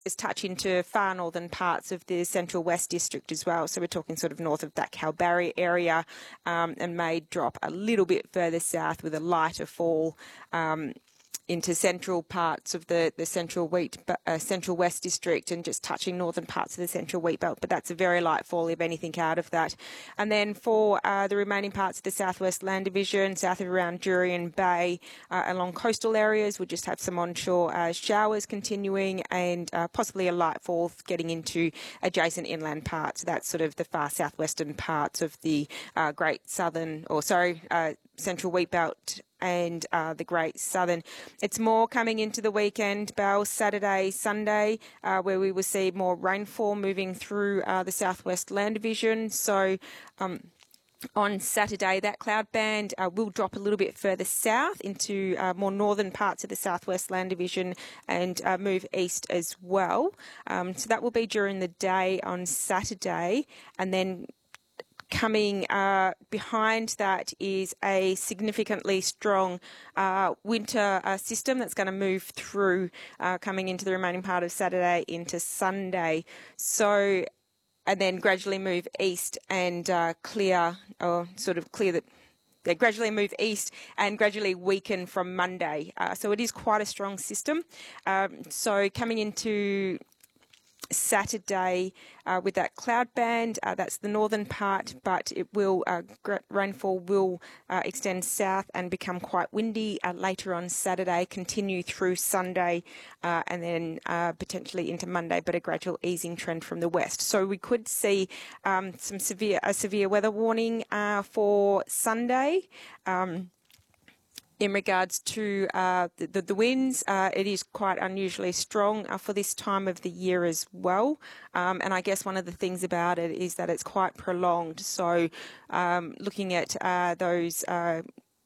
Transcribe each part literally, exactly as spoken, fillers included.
is touch into far northern parts of the Central West District as well. So we're talking sort of north of that Kalbarri area, um, and may drop a little bit further south with a lighter fall um, into central parts of the, the central wheat, uh, Central West District, and just touching northern parts of the central wheat belt. But that's a very light fall, if anything, out of that. And then for uh, the remaining parts of the Southwest Land Division, south of around Jurien Bay, uh, along coastal areas, we'll just have some onshore uh, showers continuing, and uh, possibly a light fall getting into adjacent inland parts. That's sort of the far southwestern parts of the uh, Great Southern, or sorry, uh, Central Wheat Belt and uh, the Great Southern. It's more coming into the weekend, Bell, Saturday, Sunday, uh, where we will see more rainfall moving through uh, the Southwest Land Division. So um, on Saturday, that cloud band uh, will drop a little bit further south into uh, more northern parts of the Southwest Land Division, and uh, move east as well. Um, so that will be during the day on Saturday, and then coming uh, behind that is a significantly strong uh, winter uh, system that's going to move through, uh, coming into the remaining part of Saturday into Sunday. So, and then gradually move east and uh, clear, or sort of clear the They gradually move east and gradually weaken from Monday. Uh, so it is quite a strong system. Um, so coming into Saturday uh, with that cloud band, uh, that's the northern part, but it will uh, rainfall will uh, extend south and become quite windy uh, later on Saturday, continue through Sunday, uh, and then uh, potentially into Monday, but a gradual easing trend from the west. So we could see um, some severe a severe weather warning uh, for Sunday. Um, In regards to uh, the, the winds, uh, it is quite unusually strong uh, for this time of the year as well. Um, and I guess one of the things about it is that it's quite prolonged. So um, looking at uh, those uh,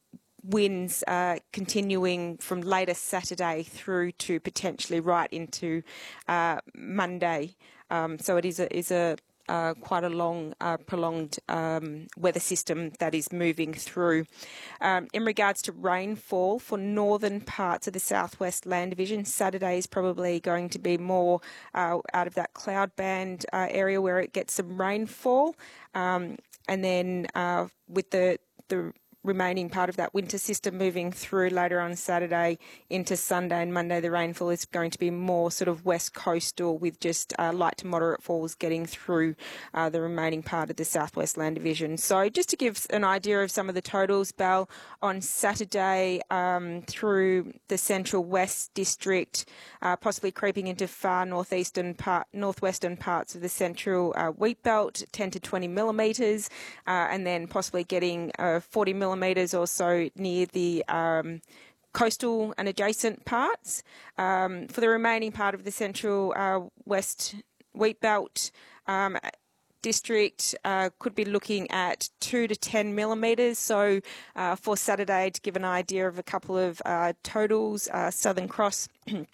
winds uh, continuing from later Saturday through to potentially right into uh, Monday. Um, so it is a, is a Uh, quite a long, uh, prolonged um, weather system that is moving through. Um, in regards to rainfall for northern parts of the Southwest Land Division, Saturday is probably going to be more uh, out of that cloud band uh, area where it gets some rainfall. Um, and then uh, with the the remaining part of that winter system moving through later on Saturday into Sunday and Monday, the rainfall is going to be more sort of west coastal, with just uh, light to moderate falls getting through uh, the remaining part of the Southwest Land Division. So just to give an idea of some of the totals, Bell, on Saturday um, through the Central West District, uh, possibly creeping into far northeastern part, northwestern parts of the Central uh, Wheat Belt, ten to twenty millimetres, uh, and then possibly getting uh, forty millimetres or so near the um, coastal and adjacent parts. Um, for the remaining part of the Central uh, West Wheat Belt um, district, uh, could be looking at two to ten millimetres. So uh, for Saturday, to give an idea of a couple of uh, totals, uh, Southern Cross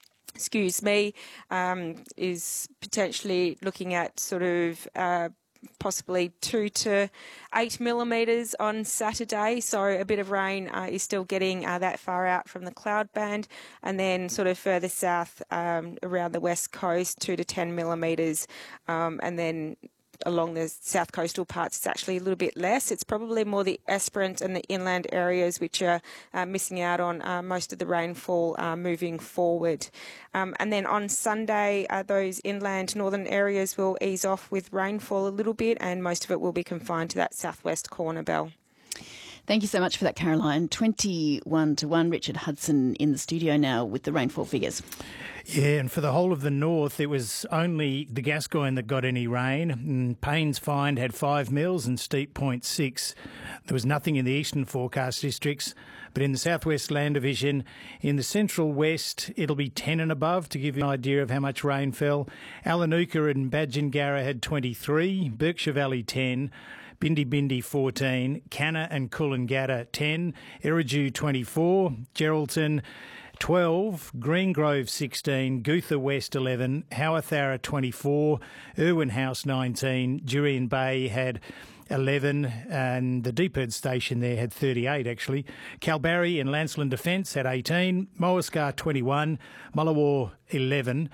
excuse me, um, is potentially looking at sort of uh, possibly two to eight millimetres on Saturday. So a bit of rain uh, is still getting uh, that far out from the cloud band. And then sort of further south um, around the west coast, two to ten millimetres. Um, and then along the south coastal parts, it's actually a little bit less. It's probably more the Esperance and the inland areas which are uh, missing out on uh, most of the rainfall uh, moving forward. Um, and then on Sunday, uh, those inland northern areas will ease off with rainfall a little bit, and most of it will be confined to that southwest corner, Bell. Thank you so much for that, Caroline. twenty-one to one. Richard Hudson in the studio now with the rainfall figures. Yeah, and for the whole of the north, it was only the Gascoyne that got any rain. And Paynes Find had five mils and Steep Point six. There was nothing in the eastern forecast districts, but in the Southwest Land Division, in the Central West, it'll be ten and above to give you an idea of how much rain fell. Alanuka and Badgingarra had twenty-three, Berkshire Valley ten, Bindi Bindi fourteen, Canna and Coolangatta ten, Eridu twenty-four, Geraldton twelve, Green Grove sixteen, Gootha West eleven, Howatharra twenty-four, Irwin House nineteen, Jurien Bay had eleven, and the Deeperd station there had thirty-eight actually. Kalbarri and Lancelin Defence had eighteen, Moascar twenty-one, Mullawar eleven,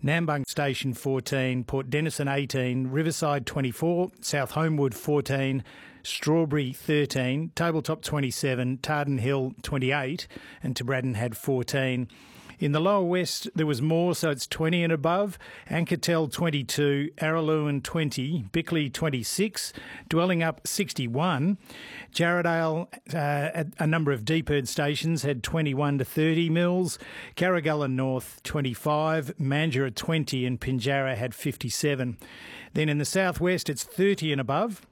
Nambung Station fourteen, Port Denison eighteen, Riverside twenty-four, South Homewood fourteen, Strawberry thirteen, Tabletop twenty-seven, Tarden Hill twenty-eight, and Tebradden had fourteen. In the lower west, there was more, so it's twenty and above. Ankertel twenty-two, Araluen twenty, Bickley twenty-six, Dwelling Up sixty-one. Jarradale, uh, a number of deep-earth stations, had twenty-one to thirty mils. Carragalla North twenty-five, Mandurah twenty, and Pinjarra had fifty-seven. Then in the southwest, it's thirty and above.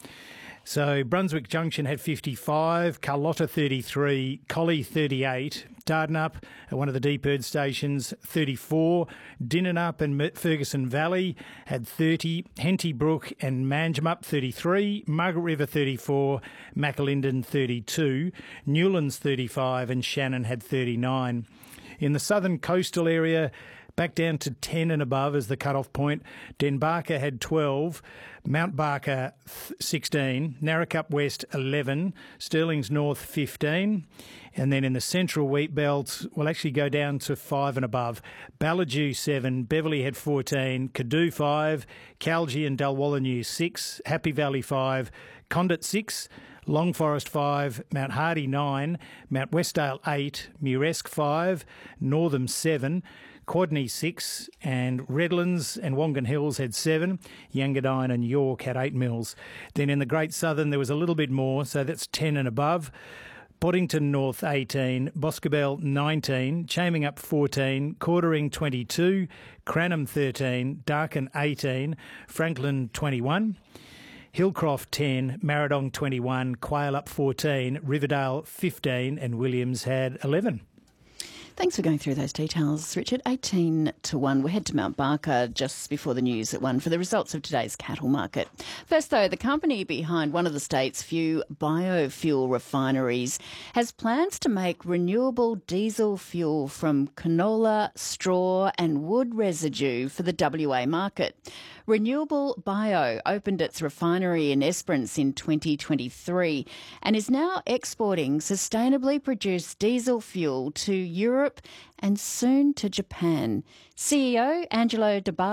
So Brunswick Junction had fifty-five, Carlotta thirty-three, Collie thirty-eight, Dardanup, one of the deep earth stations, thirty-four, Dinnanup and Ferguson Valley had thirty, Henty Brook and Manjimup thirty-three, Margaret River thirty-four, Macalinden thirty-two, Newlands thirty-five and Shannon had thirty-nine. In the southern coastal area, back down to ten and above as the cut-off point. Denbarker had twelve, Mount Barker sixteen, Narrackup West eleven, Stirling's North fifteen, and then in the central wheat belt, we'll actually go down to five and above. Ballajoo seven, Beverley had fourteen, Cadoo five, Calgie and Dalwallinu six, Happy Valley five, Condit six, Long Forest five, Mount Hardy nine, Mount Westdale eight, Muresk five, Northam seven, Quadney six, and Redlands and Wongan Hills had seven. Yangadine and York had eight mils. Then in the Great Southern, there was a little bit more, so that's ten and above. Boddington North eighteen, Boscobel nineteen, Chaming fourteen, Cordering twenty-two, Cranham thirteen, Darkin eighteen, Franklin twenty-one. Hillcroft ten, Marradong twenty-one, Quail fourteen, Riverdale fifteen, and Williams had eleven. Thanks for going through those details, Richard. eighteen to one. We'll head to Mount Barker just before the news at one for the results of today's cattle market. First, though, the company behind one of the state's few biofuel refineries has plans to make renewable diesel fuel from canola, straw and wood residue for the W A market. Renewable Bio opened its refinery in Esperance in twenty twenty-three and is now exporting sustainably produced diesel fuel to Europe and soon to Japan. C E O Angelo De Bar